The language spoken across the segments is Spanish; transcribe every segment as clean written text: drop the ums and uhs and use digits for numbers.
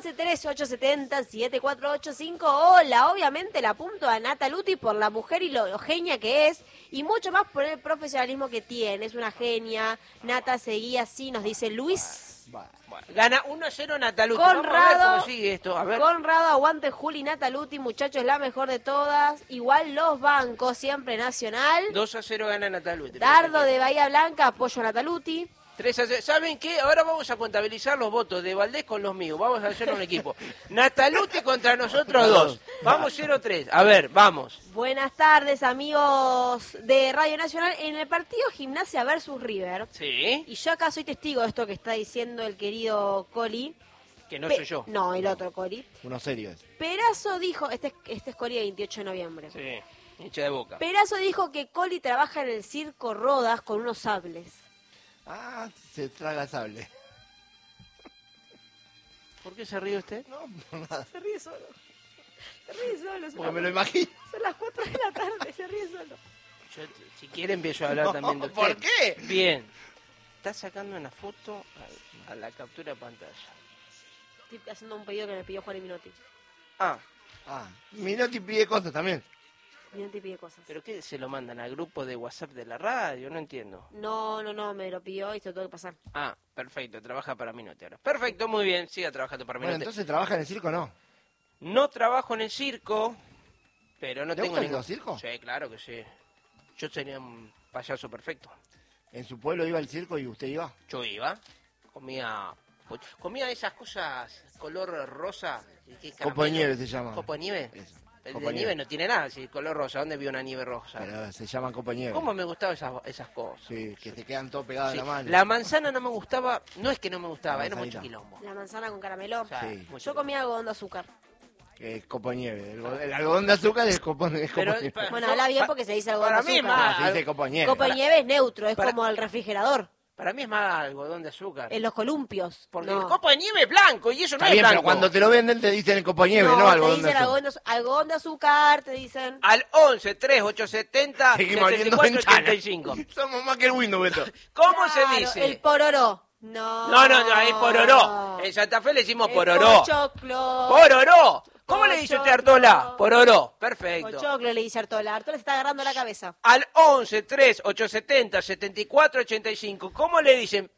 11-13-870-7485. Hola, obviamente la apunto a Nata Luti por la mujer y lo genia que es, y mucho más por el profesionalismo que tiene. Es una genia. Nata, seguía así, nos dice Luis. Bueno, gana 1-0 Nataluti. Vamos a ver Conrado, cómo sigue esto. A ver. Conrado, aguante Juli Nataluti, muchachos, la mejor de todas. Igual los bancos, siempre Nacional. 2-0 gana Nataluti. Dardo de Bahía Blanca, apoyo a Nataluti. 3-0. ¿Saben qué? Ahora vamos a contabilizar los votos de Valdés con los míos. Vamos a hacer un equipo. Nataluti contra nosotros dos. Vamos 0-3. A ver, vamos. Buenas tardes, amigos de Radio Nacional. En el partido Gimnasia versus River. Sí. Y yo acá soy testigo de esto que está diciendo el querido Coli. Que no soy yo. No, el otro Coli. Uno serio es. Perazo dijo, este es Coli de 28 de noviembre. Sí. Hincha de Boca. Perazo dijo que Coli trabaja en el circo Rodas con unos sables. Ah, se traga sable. ¿Por qué se ríe usted? No, por nada. Se ríe solo. Se ríe solo. Porque me lo imagino. Son las 4 de la tarde, se ríe solo. Yo, si quiere, empiezo a hablar también de usted. ¿Por qué? Bien. Está sacando una foto a la captura de pantalla. Estoy haciendo un pedido que me pidió Juan y Minotti. Ah, Minotti pide cosas también. Minotti pide cosas. ¿pero qué se lo mandan al grupo de WhatsApp de la radio? No entiendo. No, me lo pidió y se lo tengo que pasar. Ah, perfecto, trabaja para Minotti ahora. Perfecto, muy bien, siga trabajando para Bueno, Minotti. entonces trabaja en el circo, ¿no? No trabajo en el circo, pero no ¿Le tengo gusta el circo? Sí, claro que sí. Yo sería un payaso perfecto. ¿En su pueblo iba al circo y usted iba? Yo iba, comía esas cosas color rosa. Copo de nieve se llama. ¿Copo de nieve? Eso. El Copo de de nieve nieve. no tiene nada, si color rosa. ¿Dónde vio una nieve rosa? Pero se llaman copo de nieve. ¿Cómo me gustaban esas cosas? Sí, que te quedan todo pegado Sí, en la mano. la manzana no me gustaba, no es que no me gustaba, La era mucho manzanita. quilombo. La manzana con caramelo. O sea, Sí. mucho Yo comía algodón de azúcar. Que es copo de nieve. El algodón de azúcar es copo de Pero, nieve. Bueno, habla bien porque se dice algodón para de mí azúcar. más- Se dice copo de nieve. Copo de nieve es neutro, es para- como el refrigerador. Para mí es más algodón de azúcar. En los columpios. Porque no. el copo de nieve es blanco y eso no Está es bien, blanco. pero cuando te lo venden te dicen el copo de nieve, no, te algodón de dicen azúcar. algodón de azúcar, te dicen. Al 11 3870 Seguimos abriendo 7485. ventanas. Somos más que el Windows, Beto. ¿Cómo Claro, se dice? El pororó. No. No, ahí pororó. En Santa Fe le decimos El pororó. pochoclo. ¡Pororó! ¿Cómo le dice usted a Pochoclo. Artola? Pororó. Perfecto. Pochoclo le dice Artola. Artola se está agarrando la cabeza. Al 11 3870 7485. ¿Cómo le dicen?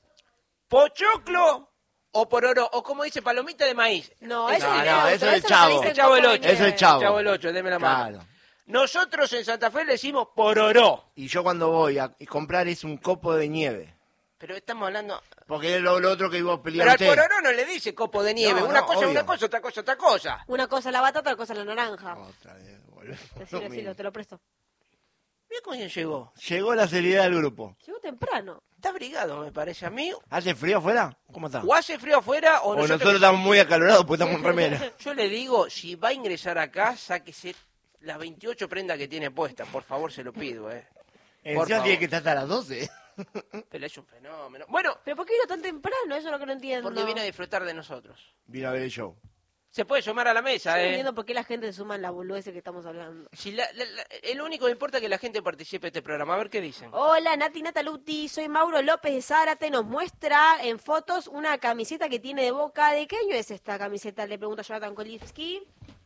¿Pochoclo o pororó? O como dice palomita de maíz. No, Eso eso no, es no, neutro, eso es no se chavo. dice El Chavo el copo de 8. nieve. Eso es chavo. Chavo el 8, deme la mano. Claro. Nosotros en Santa Fe le decimos pororó. Y yo cuando voy a comprar es un copo de nieve. Pero estamos hablando... Porque es lo otro que iba a Pero pelear al usted. pororó no le dice copo de nieve. No, Una no, cosa es obvio. una cosa, otra cosa, otra cosa. Una cosa es la batata, otra cosa es la naranja. Otra vez, volvemos a lo Decilo, mismo. te lo presto. Mira con quién llegó. Llegó la seriedad del grupo. Llegó temprano. Está abrigado, me parece a mí. ¿Hace frío afuera? ¿Cómo está? O hace frío afuera o O nosotros estamos muy acalorados porque estamos en remera. Yo le digo, si va a ingresar acá, sáquese las 28 prendas que tiene puestas. Por favor, se lo pido, Por Encima favor. tiene que estar hasta las 12. Pero es un fenómeno. Bueno, ¿Pero por qué vino tan temprano? Eso es lo que no entiendo. porque viene a disfrutar de nosotros. Vino a ver el show. Se puede sumar a la mesa, Yo no entiendo por qué la gente se suma en la boludez que estamos hablando. Si el único que importa es que la gente participe de este programa. A ver qué dicen. Hola, Nati Nataluti, soy Mauro López de Zárate. Nos muestra en fotos una camiseta que tiene de Boca. ¿De qué año es esta camiseta? Le pregunto a Jonathan Kolivsky.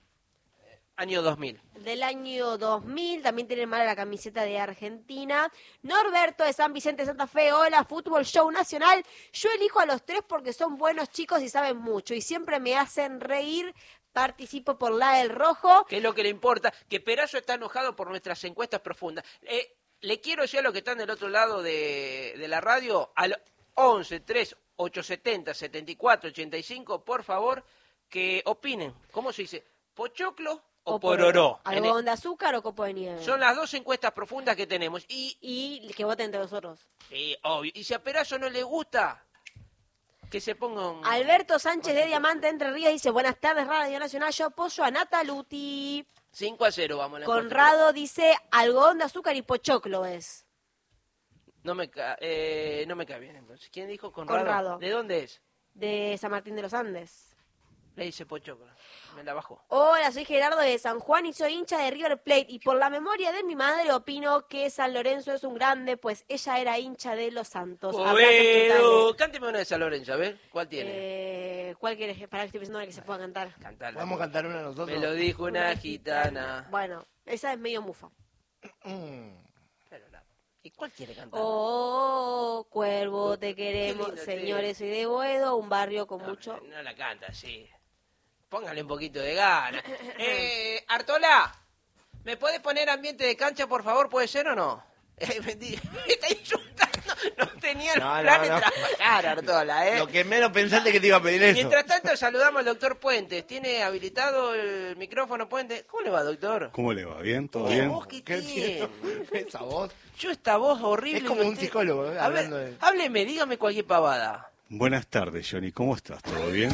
Año 2000. Del año 2000, también tiene mala la camiseta de Argentina. Norberto de San Vicente de Santa Fe, hola, Fútbol Show Nacional. Yo elijo a los tres porque son buenos chicos y saben mucho y siempre me hacen reír. Participo por la del rojo. Que es lo que le importa. Que Perazo está enojado por nuestras encuestas profundas. Le quiero decir a los que están del otro lado de la radio, al 11 3 870 74 85, por favor, que opinen. ¿Cómo se dice? ¿Pochoclo o pororó? ¿Algodón de azúcar o copo de nieve? Son las dos encuestas profundas que tenemos. Y que voten entre nosotros. Obvio. Y si a Perazo no le gusta, que se ponga un... Alberto Sánchez de Diamante Entre Ríos dice, buenas tardes Radio Nacional, yo apoyo a Nataluti. 5-0 vamos a la encuesta. Conrado dice, algodón de azúcar y pochoclo es. No me cae bien entonces. ¿Quién dijo Conrado? Conrado. ¿De dónde es? De San Martín de los Andes. Le dice Pochoclo. Me la bajó. Hola, soy Gerardo de San Juan y soy hincha de River Plate. Y por la memoria de mi madre opino que San Lorenzo es un grande, pues ella era hincha de los Santos. Bueno, cánteme una de San Lorenzo, a ver. ¿Cuál tiene? ¿Cuál quieres? Para que estoy pensando en la que se pueda cantar. Cantala. ¿Vamos a cantar una nosotros? Me lo dijo una gitana. Bueno, esa es medio mufa. Pero ¿y cuál quiere cantar? Oh, cuervo, te queremos. lindo, Señores, soy de Boedo, un barrio con mucho... No la canta, sí. Póngale un poquito de gana. Artola, ¿me puedes poner ambiente de cancha, por favor? ¿Puede ser o no? Me está insultando. No tenía el plan de trabajar, Artola, Lo que menos pensaste que te iba a pedir eso. Mientras tanto, saludamos al doctor Puentes. ¿Tiene habilitado el micrófono, Puentes? ¿Cómo le va, doctor? ¿Cómo le va? ¿Bien? ¿Todo ¿Qué bien? voz que tiene? Esa voz. Yo esta voz horrible. Es como un psicólogo, A hablando ver, de... hábleme, dígame cualquier pavada. Buenas tardes, Johnny. ¿Cómo estás? ¿Todo bien?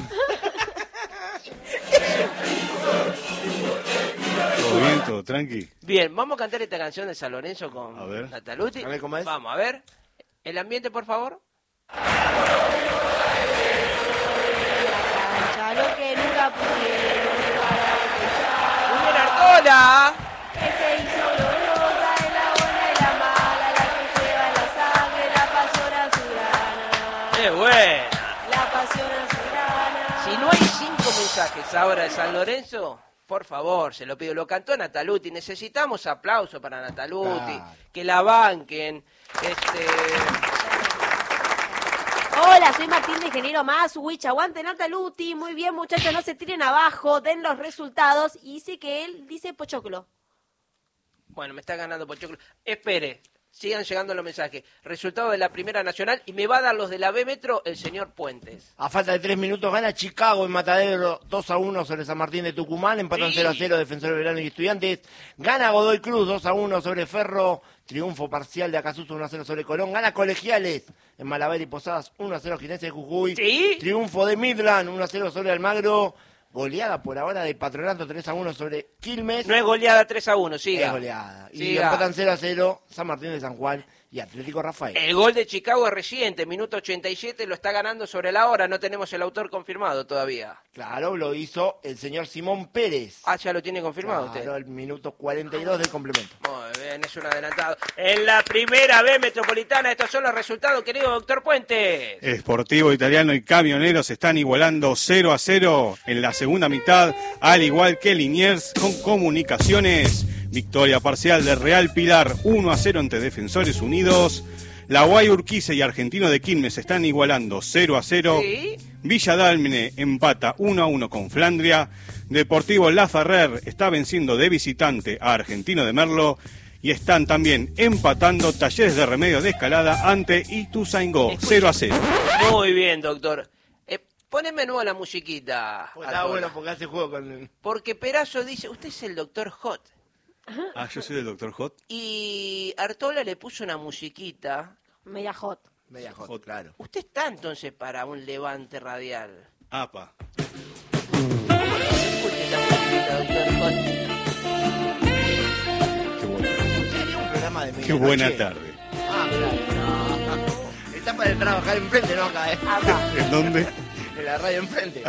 ¿Todo bien? ¿Todo tranqui? Bien, vamos a cantar esta canción de San Lorenzo A con ver. Nataluti. A ver cómo es. Vamos, a ver. El ambiente, por favor. Cancha, lo que nunca pudieron para empezar. ¡Muy bien, Artola! Que se hizo dolorosa en la buena y la mala, la que lleva en la sangre, la pasión azulgrana. ¡Qué buena! La pasión azulgrana. Si no hay 5 mensajes ahora de San Lorenzo, por favor, se lo pido. Lo cantó Nataluti. Necesitamos aplauso para Nataluti. Claro. Que la banquen. Hola, soy Martín de Ingeniero Maswich. Aguante Nataluti. Muy bien, muchachos, no se tiren abajo, den los resultados. Y dice que él dice Pochoclo. Bueno, me está ganando Pochoclo. Espere, sigan llegando los mensajes. Resultado de la Primera Nacional y me va a dar los de la B Metro el señor Puentes. A falta de 3 minutos gana Chicago en Matadero 2-1 sobre San Martín de Tucumán. Empatan Sí. 0-0 Defensor de Verano y Estudiantes. Gana Godoy Cruz 2-1 sobre Ferro. Triunfo parcial de Acasuso 1-0 sobre Colón. Gana Colegiales en Malabar y Posadas 1-0 Ginés de Jujuy. Sí. Triunfo de Midland 1-0 sobre Almagro. Goleada por ahora de Patronato 3-1 sobre Quilmes. No es goleada 3-1, siga. Es goleada. Y Siga. empatan 0-0 San Martín de San Juan y Atlético Rafael. El gol de Chicago es reciente, minuto 87, lo está ganando sobre la hora, no tenemos el autor confirmado todavía. Claro, lo hizo el señor Simón Pérez. Ah, ya lo tiene confirmado Claro, usted. el minuto 42 del complemento. Muy bien, es un adelantado. En la Primera B Metropolitana, estos son los resultados, querido doctor Puentes. Sportivo Italiano y Camioneros están igualando 0-0 en la segunda mitad, al igual que Liniers con Comunicaciones. Victoria parcial de Real Pilar 1-0 ante Defensores Unidos. La Guay Urquiza y Argentino de Quilmes están igualando 0-0. Sí. Villa Dálmine empata 1-1 con Flandria. Deportivo La Ferrer está venciendo de visitante a Argentino de Merlo. Y están también empatando Talleres de Remedios de Escalada ante Ituzaingó 0-0. Muy bien, doctor. Poneme nueva la musiquita. Pues está Artola. bueno porque hace juego con el... Porque Perazo dice, usted es el doctor Hot. Ah, yo soy el Dr. Hot. Y Artola le puso una musiquita. Media hot. Media hot, claro. Usted está entonces para un levante radial. Apa. Escuche esta musiquita, doctor Hot. Qué buena, Sería un programa de qué buena medianoche. tarde. Ah, claro. No. Está para trabajar enfrente, ¿no? Acá, Acá. ¿En dónde? En la radio enfrente.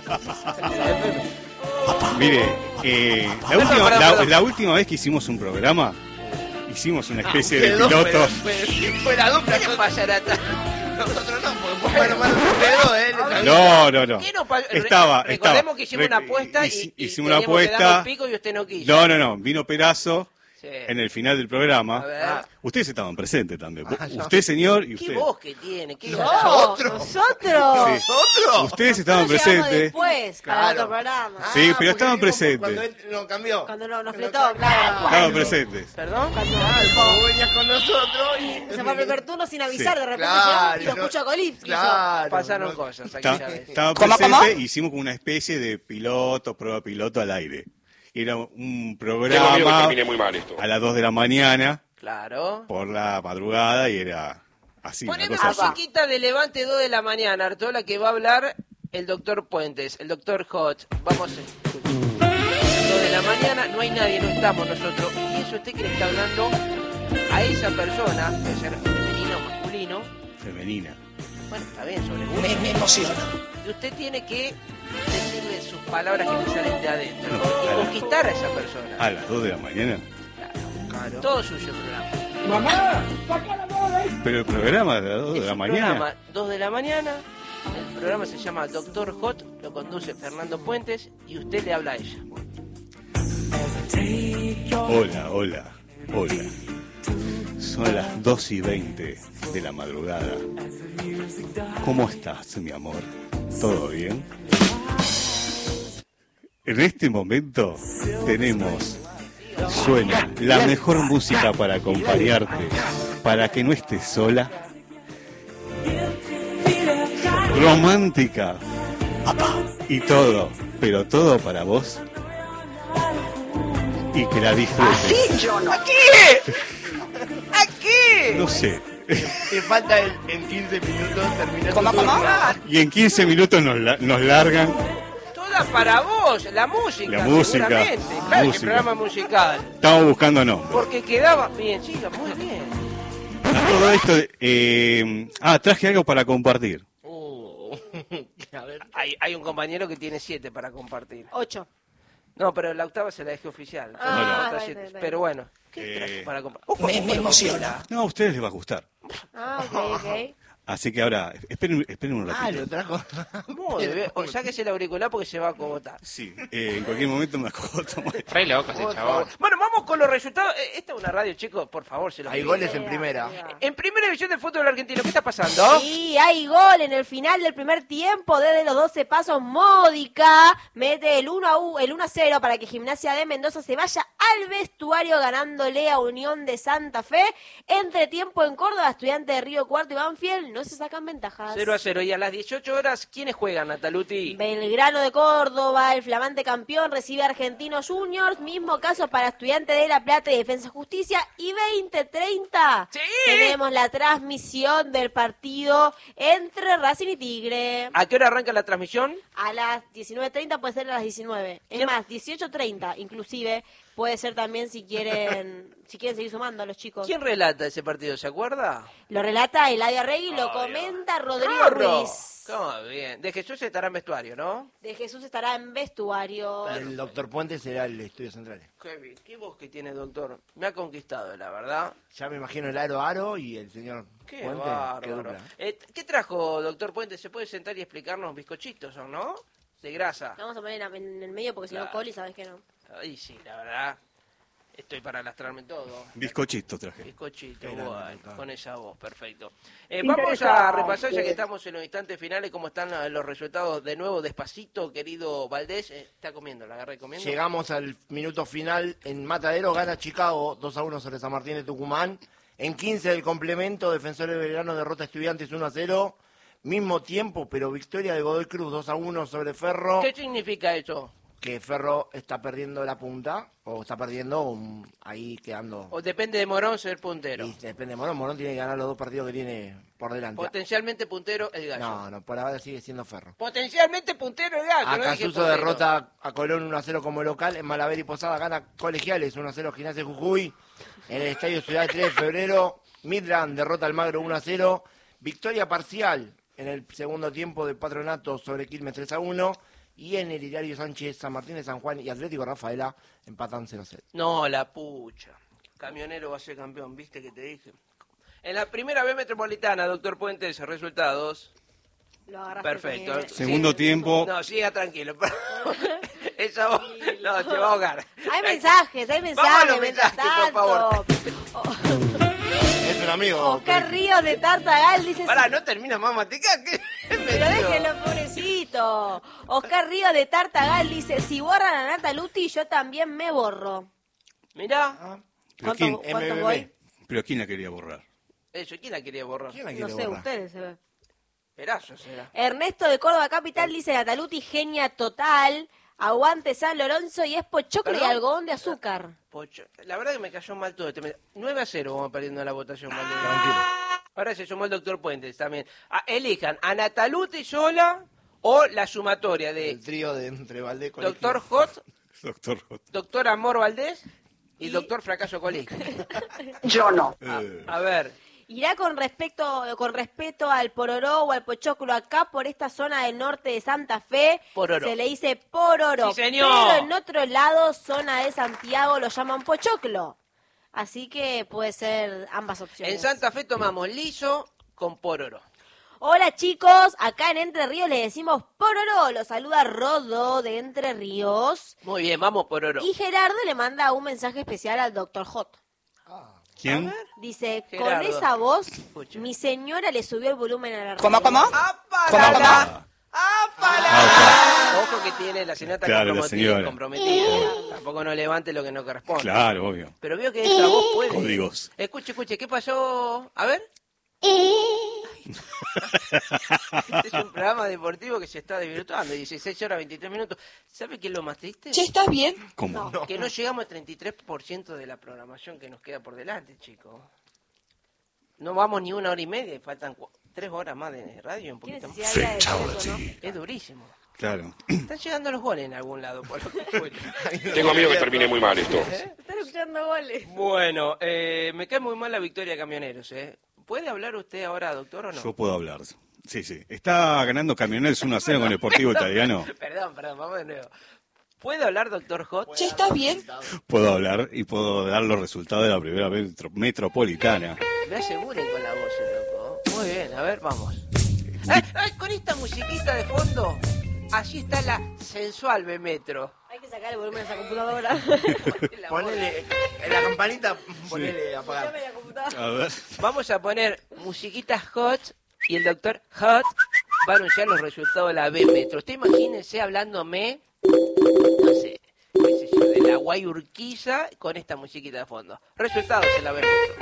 Mire, perdón. la última vez que hicimos un programa, hicimos una especie de Ustedes dos, piloto. Fue la dupla. ¿Qué le pasa, Nata? Nosotros no, porque fue mano a mano ustedes dos, ¿eh? No. ¿Qué no pa- Recordemos que hicimos una apuesta y hicimos una teníamos que darle apuesta. un pico y usted no quiso. No. Vino Perazo Sí. en el final del programa. A ver. Ustedes estaban presentes también. no. Usted, señor, y ¿Qué usted. voz que tiene? ¿Qué voz? ¡Nosotros! ¿Nosotros? Ustedes estaban Nosotros llegamos presentes. después, para Claro. otro programa. Sí, pero porque estaban digo, presentes. Cuando él lo cambió. Cuando nos Que fletó, lo- claro. Estaban presentes. ¿Perdón? Como venías con nosotros y... Se fue al primer turno sin avisar, Sí. de repente Claro, llegamos y lo no- escucho a Colipski. Claro. Pasaron no- cosas aquí, ya ves. Estaba presente, hicimos como una especie de piloto, prueba piloto al aire. Era un Tengo miedo que programa termine muy mal esto. a las 2 de la mañana Claro. por la madrugada y era así, una Poneme cosa así. musiquita de Levante 2 de la mañana, Artola, que va a hablar el doctor Puentes, el doctor Hot. Vamos a escuchar. 2 de la mañana, no hay nadie, no estamos nosotros. Y es usted que le está hablando a esa persona, puede ser femenino o masculino. Femenina. Bueno, está bien, sobre gusto. Me emociona. Y usted tiene que decirle sus palabras que te salen de adentro No, y claro. conquistar a esa persona. A las 2 de la mañana. Claro. Todo suyo el programa. Pero el programa de las 2 de Es la un mañana. programa 2 de la mañana. El programa se llama Doctor Hot, lo conduce Fernando Puentes y usted le habla a ella. Hola, hola, hola. Son las 2:20 de la madrugada. ¿Cómo estás, mi amor? ¿Todo bien? En este momento suena la mejor música para acompañarte, para que no estés sola. Romántica. Y todo, pero todo para vos. Y que la disfrutes. ¿A qué? ¿A qué? No sé. Te falta en 15 minutos terminar tu turno. Y en 15 minutos nos largan. Toda para vos, la música. La música, Seguramente. Claro, música. el programa musical. Estamos buscando nombres. Porque quedaba bien, chicos, muy bien. Todo esto traje algo para compartir. A ver. Hay un compañero que tiene 7 para compartir. 8. No, pero la octava se la dejé oficial. Ah, Otra está 7. bien. Pero bueno, ¿qué traje para compartir? Me emociona. No, a ustedes les va a gustar. Ah, ok. Así que ahora, esperen un Ah, ratito. lo trajo. Muy bien. O sáquese el auricular porque se va a acogotar. Sí, en cualquier momento me acogoto. Re loco ese Por chabón. favor. Bueno, vamos con los resultados. Esta es una radio, chicos, por favor, se los Hay pido. goles en primera. En primera división del fútbol argentino, ¿qué está pasando? Y hay gol en el final del primer tiempo. Desde los 12 pasos, Módica mete el 1-0 para que Gimnasia de Mendoza se vaya al vestuario ganándole a Unión de Santa Fe. Entre tiempo en Córdoba, Estudiantes de Río Cuarto y Banfield no se sacan ventajas. 0-0. Y a las 18 horas, ¿quiénes juegan, Nataluti? Belgrano de Córdoba, el flamante campeón, recibe a Argentinos Juniors. Mismo caso para Estudiantes de La Plata y Defensa y Justicia. Y 20:30 ¡Sí! tenemos la transmisión del partido entre Racing y Tigre. ¿A qué hora arranca la transmisión? A las 19:30 puede ser a las 19. Es más, 18:30 inclusive. Puede ser también si quieren seguir sumando a los chicos. ¿Quién relata ese partido? ¿Se acuerda? Lo relata Eladio Arregui, lo comenta Rodrigo Ruiz. ¿Cómo bien? De Jesús estará en vestuario, ¿no? De Jesús estará en vestuario. El doctor Puente será el estudio central. Qué bien. Qué voz que tiene, doctor. Me ha conquistado, la verdad. Ya me imagino el aro y el señor Qué Puente. bárbaro. Qué dupla. ¿Qué trajo, doctor Puente? ¿Se puede sentar y explicarnos bizcochitos, o no? De grasa. Lo vamos a poner en el medio porque si no, Claro. Coli, sabes que no. Ay, sí, la verdad. Estoy para lastrarme todo. Bizcochito traje. Bizcochito, Qué grande, bueno, doctor. con esa voz, perfecto. Vamos a repasar, ya que estamos en los instantes finales, cómo están los resultados de nuevo, despacito, querido Valdés. Está comiendo, la agarré comiendo. Llegamos al minuto final en Matadero, gana Chicago 2-1 sobre San Martín de Tucumán. En 15 del complemento, Defensores de Belgrano derrota a Estudiantes 1-0. Mismo tiempo, pero victoria de Godoy Cruz 2-1 sobre Ferro. ¿Qué significa eso? Que Ferro está perdiendo la punta, o está perdiendo ahí quedando. O depende de Morón ser puntero. Y depende de Morón. Morón tiene que ganar los 2 partidos que tiene por delante. Potencialmente puntero el gallo. No, por ahora sigue siendo Ferro. Potencialmente puntero el gallo. no dije Acasuso puntero. derrota a Colón 1-0 como local. En Malaver y Posada gana Colegiales 1-0 Gimnasia de Jujuy. En el Estadio Ciudad 3 de febrero, Midland derrota al Magro 1-0. Victoria parcial en el segundo tiempo de Patronato sobre Quilmes 3-1. Y en el Hilario Sánchez, San Martín de San Juan y Atlético Rafaela empatan 0-0. No, la pucha. Camionero va a ser campeón, ¿viste que te dije? En la primera B metropolitana, doctor Puentes, resultados. Lo agarraste Perfecto. con- Segundo tiempo. No, siga tranquilo. Esa voz, no, te va a ahogar. Hay mensajes, Vamos a los mientras mensajes, por favor. tanto. Es un amigo. Oscar Ríos de Tartagal dice... Pará, no termina más matica. ¿Qué? Pero déjenlo, pobrecito. Oscar Ríos de Tartagal dice, si borran a Nataluti, yo también me borro. Mirá, ¿Pero quién, ¿Cuánto MBB. voy? pero quién la quería borrar? eso, ¿quién la quería borrar? ¿Quién la No quiere sé, borrar? ustedes se ve. Perazo será. Ernesto de Córdoba Capital dice, Nataluti, genia total. Aguante San Lorenzo y es pochoclo y ¿Perdón? algodón de azúcar. Pocho. La verdad que me cayó mal todo. 9-0 vamos perdiendo la votación. Valdés. Tranquilo. Ahora se sumó el doctor Puentes también. Elijan a Nataluti sola o la sumatoria de El trío de entre Valdés y doctor Hot, Doctor Hot. doctor Amor Valdés y doctor Fracaso Colín. Yo no. A ver, Irá con respeto al pororó o al pochoclo. Acá por esta zona del norte de Santa Fe Pororó. se le dice pororó. Sí, señor. Pero en otro lado, zona de Santiago, lo llaman pochoclo. Así que puede ser ambas opciones. En Santa Fe tomamos liso con pororo. Hola chicos, acá en Entre Ríos le decimos pororó. Lo saluda Rodo de Entre Ríos. Muy bien, vamos pororo. Y Gerardo le manda un mensaje especial al Dr. Hot. ¿Quién? Dice, Gerardo. con esa voz, Escucha. mi señora le subió el volumen a la radio. ¿Cómo? ¡Apalala! Ah, ¡Apalala! Ojo que tiene la señora Claro, la señora. comprometida. Tampoco no levante lo que no corresponde. Claro, obvio. Pero veo que esa voz puede. Códigos. Escuche, ¿qué pasó? A ver. Este es un programa deportivo que se está desvirtuando. 16 horas 23 minutos. ¿Sabe qué es lo más triste? Che, ¿estás bien? ¿Cómo? Que no llegamos al 33% de la programación que nos queda por delante, chicos. No vamos ni 1 hora y media y faltan 3 horas más de radio, un ¿Qué poquito más. necesidad había de decir eso, no? Es durísimo. Claro. Están llegando los goles en algún lado, por lo que escucho. Tengo miedo que termine muy mal esto. Están escuchando goles. Bueno, me cae muy mal la victoria de Camioneros, ¿eh? ¿Puede hablar usted ahora, doctor, o no? Yo puedo hablar. Sí. Está ganando Camioneros 1-0 con el Deportivo Italiano. Perdón, vamos de nuevo. ¿Puede hablar, doctor Hot? Che, ¿estás bien? Puedo hablar y puedo dar los resultados de la primera metropolitana. Me aseguren con la voz, loco. Muy bien, a ver, vamos. ¡Ay, con esta musiquita de fondo! Allí está la sensual B-Metro. Hay que sacar el volumen de esa computadora. Ponele, en la campanita, ponele apagar. Llame la computadora. A ver. Vamos a poner musiquitas hot y el doctor Hot va a anunciar los resultados de la B-Metro. Usted imagínese hablándome, no sé, qué sé yo, de la Guayurquiza con esta musiquita de fondo. Resultados en la B-Metro.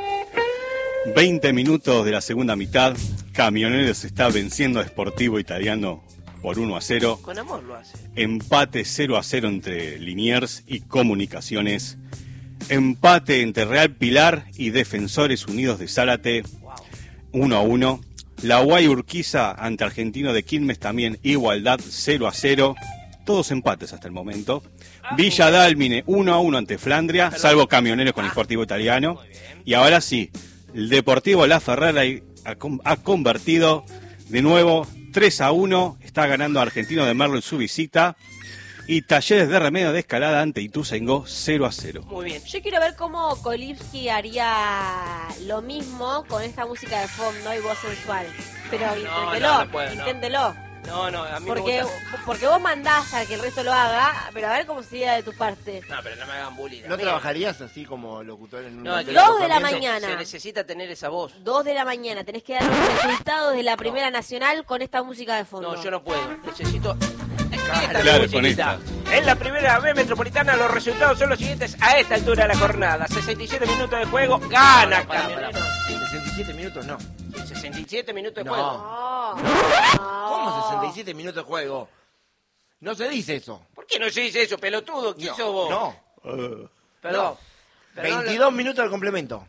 20 minutos de la segunda mitad. Camioneros está venciendo a Sportivo Italiano por 1-0. Con amor lo hace. Empate 0-0 entre Liniers y Comunicaciones. Empate entre Real Pilar y Defensores Unidos de Zárate. 1-1. La Guay Urquiza ante Argentino de Quilmes también igualdad 0-0. Todos empates hasta el momento. Villa Dálmine 1-1 ante Flandria, salvo Camioneros con el Sportivo Italiano. Y ahora sí, el Deportivo La Ferrara ha convertido de nuevo 3-1. Está ganando Argentino de Merlo en su visita. Y Talleres de Remedio de Escalada ante Ituzaingó 0-0. Muy bien. Yo quiero ver cómo Kolipski haría lo mismo con esta música de fondo y voz sensual. Pero inténtelo, no puedo, no. inténtelo. No, a mí Porque, me gusta. porque vos mandás a que el resto lo haga, pero a ver cómo sería de tu parte. No, pero no me hagan bullying. ¿No amigo. trabajarías así como locutor en un No, hotel 2 de la alojamiento? mañana. Se necesita tener esa voz. 2 de la mañana, tenés que dar los resultados de la Primera Nacional con esta música de fondo. No, yo no puedo. Necesito. Claro, con musiquita. En la primera B metropolitana los resultados son los siguientes a esta altura de la jornada. 67 minutos de juego, gana Camioneros. 67 minutos no. 67 minutos de No. juego. No. ¿Cómo 67 minutos de juego? No se dice eso. ¿Por qué no se dice eso, pelotudo? ¿Quién sos vos? No. Perdón. No. 22 minutos del complemento.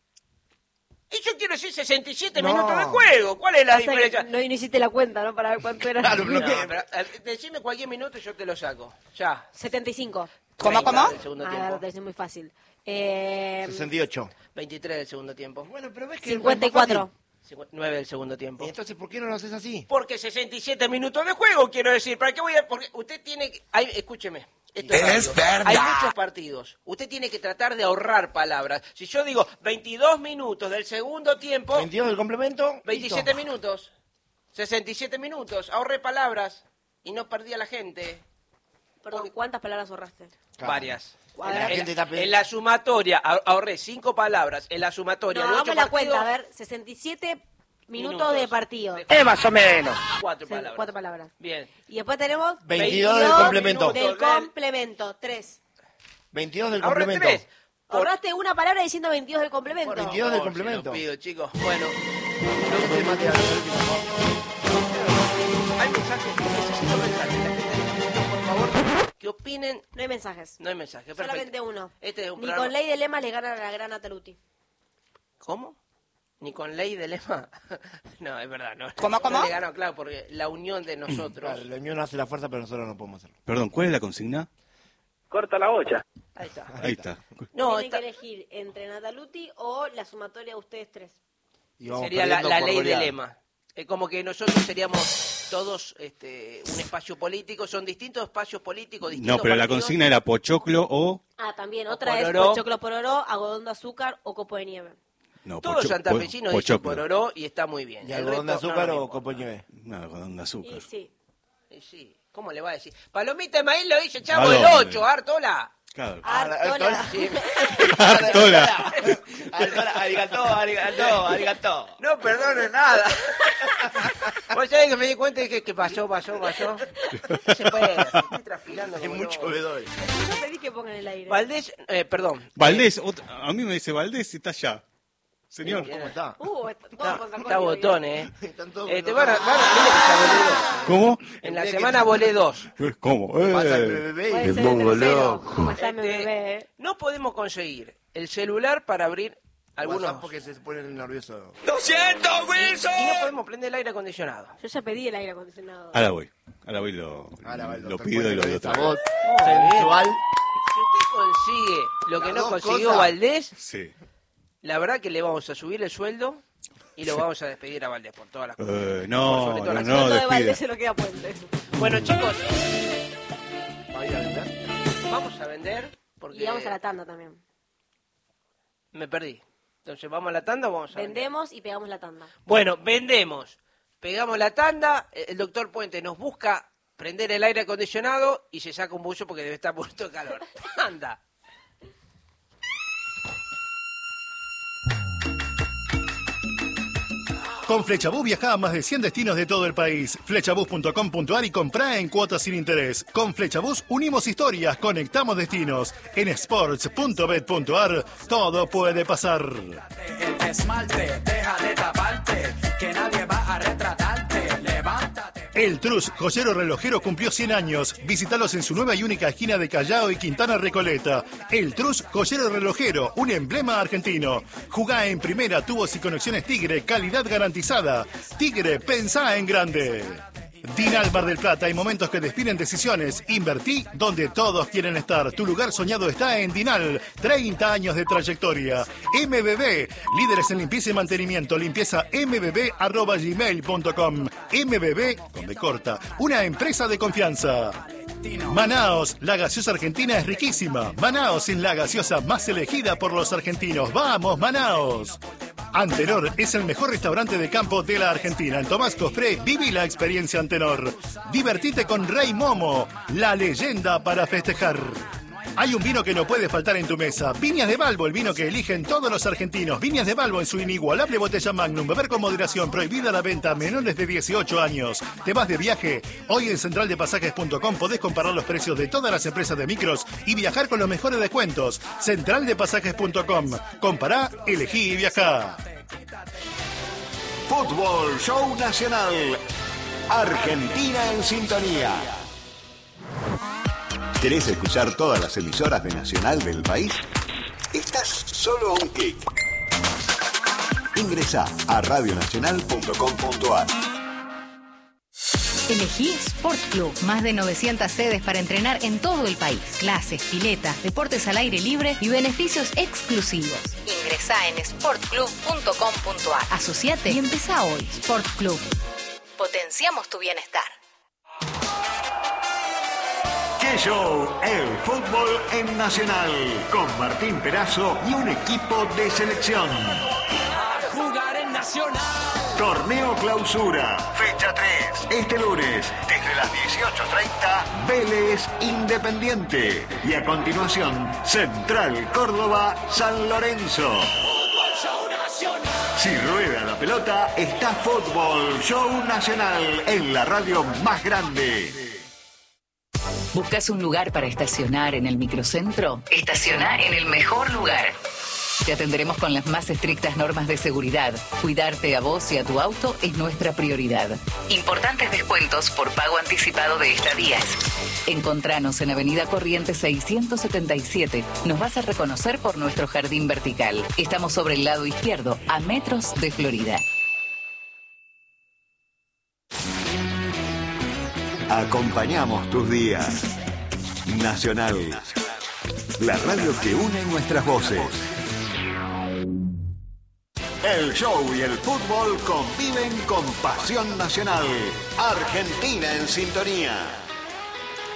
Y yo quiero decir 67 No. minutos de juego. ¿Cuál es la O sea que diferencia? no hiciste la cuenta, ¿no? Para ver cuánto era. Claro, No, pero pero, decime cualquier minuto y yo te lo saco. Ya. 75. 30 del segundo Ah, tiempo. te es muy fácil. 68. 23 del segundo tiempo. Bueno, pero ves que 54. 9 del segundo tiempo. ¿Y entonces por qué no lo haces así? Porque 67 minutos de juego, quiero decir. ¿Para qué voy a...? Porque usted tiene que... escúcheme. Esto es radio. Hay muchos partidos. Usted tiene que tratar de ahorrar palabras. Si yo digo 22 minutos del segundo tiempo... 22 del complemento. 27 listo. minutos. 67 minutos. Ahorré palabras. Y no perdí a la gente. Perdón, ¿cuántas palabras ahorraste? Claro. Varias. A ver. La gente está En la sumatoria, ahorré 5 palabras. En la sumatoria No, de 8 hagamos la partidos... cuenta, a ver, 67 minutos de partido. más o menos. 4 Sí, palabras. 4 palabras. Bien. Y después tenemos 22 del complemento. Del complemento, 3. 22 del Ahorré complemento. 3. Ahorraste una palabra diciendo 22 del complemento. 22 del complemento. Se lo pido, chicos. Bueno, No se mate a la hay mensajes. Necesito mensajes. La gente necesita, por favor, que opinen. No hay mensajes. No hay mensaje. Perfecto. Solamente uno. Este es un Ni programa- con ley de lemas le gana a la gran Ataluti. ¿Cómo? ¿Ni con ley de lema? No, es verdad. No, ¿Cómo? No le ganó, claro, porque la unión de nosotros... Claro, la unión hace la fuerza, pero nosotros no podemos hacerlo. Perdón, ¿cuál es la consigna? Corta la olla. Ahí está. Ahí está. No, Tienen está... que elegir entre Nataluti o la sumatoria de ustedes 3. Y vamos Sería la perdiendo por ley de goleada. lema. Es como que nosotros seríamos todos un espacio político, son distintos espacios políticos, distintos No, pero la partidos. consigna era pochoclo o... Ah, también, O otra es pororó. pochoclo pororó, algodón de azúcar o copo de nieve. No, Todos santafesinos dicen pochoclo. pororó y está muy bien. ¿Y El algodón de resto, azúcar no, no me o importa. copo de nieve? No, algodón de azúcar. Y sí. Sí, ¿cómo le va a decir? Palomita de maíz lo dice Chavo ¿A el dónde? 8, Artola. Claro. Artola. Sí. Artola. Arigató. No perdone nada. Vos sabés que me di cuenta y dije que pasó. No se puede, estoy transpirando. Hay como mucho loco. bedoy. Yo pedí que pongan el aire. Valdés, perdón. Valdés, a mí me dice Valdés y está allá. Señor. ¿Cómo está? Está botón, Están todos te enojados. mire que ya volé dos. ¿Cómo? En la semana volé 2. ¿Cómo? Pasa el bebé Puede y ser pongo el tercero. loco. ¿Cómo está mi bebé? No podemos conseguir el celular para abrir algunos. WhatsApp porque se ponen nerviosos. Y no podemos prender el aire acondicionado. Yo ya pedí el aire acondicionado. Ahora voy, lo pido y lo Esa traigo. voz sensual. Si usted consigue lo que Las no dos consiguió cosas. Valdés, Sí. la verdad que le vamos a subir el sueldo y lo vamos a despedir a Valdés por todas las cosas. Por No, sobre todo no, las- no, Todo de despide. Valdés se lo queda Puente. Bueno, chicos, ¿Va a ir a vender? vamos a vender porque Y vamos a la tanda también. me perdí. Entonces, ¿vamos a la tanda o vamos a vender? Vendemos y pegamos la tanda. Bueno, vendemos. Pegamos la tanda, el doctor Puente nos busca prender el aire acondicionado y se saca un buzo porque debe estar muerto de calor. Anda. Con Flechabús viaja a más de 100 destinos de todo el país. Flechabús.com.ar y comprá en cuotas sin interés. Con Flechabús unimos historias, conectamos destinos. En sports.bet.ar todo puede pasar. El esmalte, deja de taparte, que nadie va a retratarte, levántate. El Trus, joyero relojero, cumplió 100 años. Visítalos en su nueva y única esquina de Callao y Quintana Recoleta. El Trus, joyero relojero, un emblema argentino. Jugá en primera, tubos y conexiones Tigre, calidad garantizada. Tigre, pensá en grande. Dinal Mar del Plata, hay momentos que definen decisiones. Invertí donde todos quieren estar. Tu lugar soñado está en Dinal. 30 años de trayectoria. MBB, líderes en limpieza y mantenimiento. Limpieza mbb@gmail.com. MBB, con B corta, una empresa de confianza. Manaos, la gaseosa argentina es riquísima. Manaos es la gaseosa más elegida por los argentinos. ¡Vamos, Manaos! Antenor es el mejor restaurante de campo de la Argentina. En Tomás Cofré, viví la experiencia Antenor. Divertite con Rey Momo, la leyenda para festejar. Hay un vino que no puede faltar en tu mesa. Viñas de Balbo, el vino que eligen todos los argentinos. Viñas de Balbo en su inigualable botella Magnum. Beber con moderación. Prohibida la venta a menores de 18 años. ¿Te vas de viaje? Hoy en centraldepasajes.com podés comparar los precios de todas las empresas de micros y viajar con los mejores descuentos. Centraldepasajes.com. Compará, elegí y viajá. Fútbol Show Nacional. Argentina en sintonía. ¿Querés escuchar todas las emisoras de Nacional del país? Estás solo a un clic. Ingresá a radionacional.com.ar. Elegí Sport Club. Más de 900 sedes para entrenar en todo el país. Clases, piletas, deportes al aire libre y beneficios exclusivos. Ingresá en sportclub.com.ar. Asociate y empezá hoy. Sport Club. Potenciamos tu bienestar. ¡Qué show! El fútbol en Nacional. Con Martín Perazo y un equipo de selección. Jugar en Nacional. Torneo Clausura, fecha 3, este lunes, desde las 18:30, Vélez Independiente. Y a continuación, Central Córdoba, San Lorenzo. Si rueda la pelota, está Fútbol Show Nacional en la radio más grande. ¿Buscas un lugar para estacionar en el microcentro? Estaciona en el mejor lugar. Te atenderemos con las más estrictas normas de seguridad. Cuidarte a vos y a tu auto es nuestra prioridad. Importantes descuentos por pago anticipado de estadías. Encontranos en Avenida Corrientes 677. Nos vas a reconocer por nuestro jardín vertical. Estamos sobre el lado izquierdo, a metros de Florida. Acompañamos tus días. Nacional. La radio que une nuestras voces. El show y el fútbol conviven con pasión nacional. Argentina en sintonía.